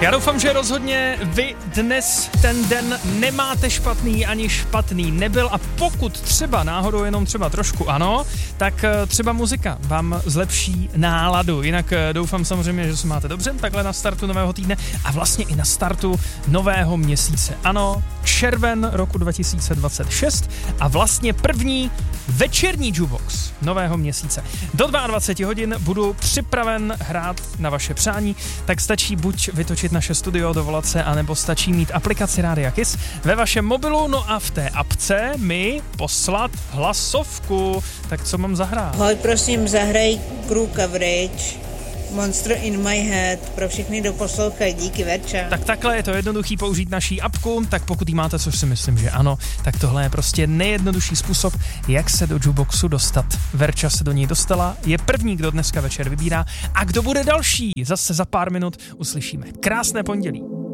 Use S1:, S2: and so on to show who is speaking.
S1: Já doufám, že rozhodně vy dnes ten den nemáte špatný, ani špatný nebyl a pokud třeba náhodou jenom třeba trošku ano, tak třeba muzika vám zlepší náladu. Jinak doufám samozřejmě, že se máte dobře takhle na startu nového týdne a vlastně i na startu nového měsíce. Ano, červen roku 2026 a vlastně první večerní jukebox nového měsíce. Do 22 hodin budu připraven hrát na vaše přání, tak stačí buď vytočit naše studio, dovolat se, anebo stačí mít aplikaci Rádia Kiss ve vašem mobilu, no a v té apce mi poslat hlasovku. Tak co mám zahrát?
S2: Hoj, prosím, zahraj Crew Coverage, Monster in my head, pro všechny, kdo poslouchají, díky, Verča.
S1: Tak takhle je to jednoduchý použít naší apku, tak pokud jí máte, což si myslím, že ano, tak tohle je prostě nejjednodušší způsob, jak se do jukeboxu dostat. Verča se do něj dostala, je první, kdo dneska večer vybírá a kdo bude další, zase za pár minut uslyšíme. Krásné pondělí.